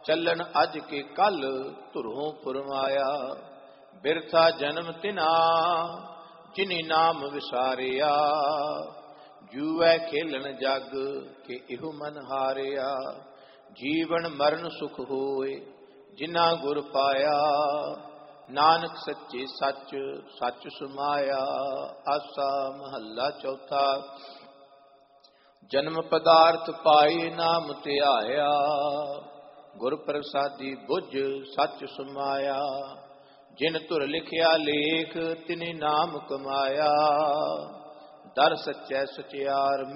ਚੱਲਣ ਅੱਜ ਕੇ ਕੱਲ ਧੁਰੋਂ ਫੁਰਮਾਇਆ। ਬਿਰਥਾ ਜਨਮ ਤਿਨਾ ਜਿਨੀ ਨਾਮ ਵਿਸਾਰਿਆ। ਜੂਐ ਖੇਲਣ ਜਗ ਕੇ ਇਹੋ ਮਨ ਹਾਰਿਆ। ਜੀਵਨ ਮਰਨ ਸੁਖ ਹੋਏ ਜਿਨਾ ਗੁਰ ਪਾਇਆ। ਨਾਨਕ ਸੱਚੇ ਸੱਚ ਸੱਚ ਸਮਾਇਆ। ਆਸਾ ਮਹੱਲਾ ਚੌਥਾ। ਜਨਮ ਪਦਾਰਥ ਪਾਏ ਨਾਮ ਧਿਆਇਆ। ਗੁਰ ਪ੍ਰਸਾਦੀ ਬੁੱਝ ਸੱਚ ਸਮਾਇਆ। ਜਿਨ ਧੁਰ ਲਿਖਿਆ ਲੇਖ ਤਿਨੀ ਨਾਮ ਕਮਾਇਆ। ਦਰ ਸੱਚੈ ਸਚਿਆਰ